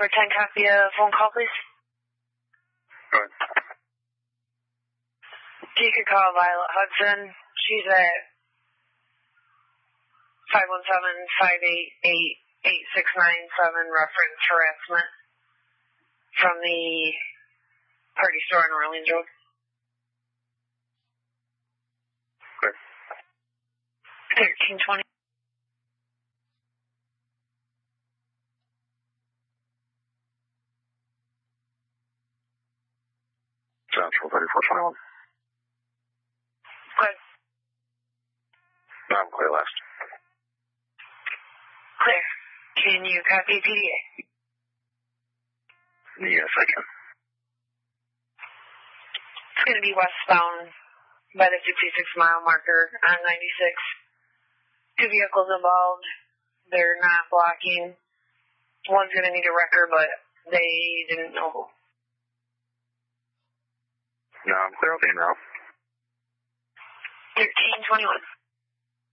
10, copy a phone call, please. Go ahead. You could call Violet Hudson. She's at 517-588-8697, reference harassment from the party store on Orleans Road. Clear. 1320. Central 3421. Good. No, I'm clear last. Clear. Can you copy PDA? Yes, I can. It's going to be westbound by the 66-mile marker on 96. 2 vehicles involved. They're not blocking. One's going to need a wrecker, but they didn't know who. No, I'm clear. Okay, now. 1321.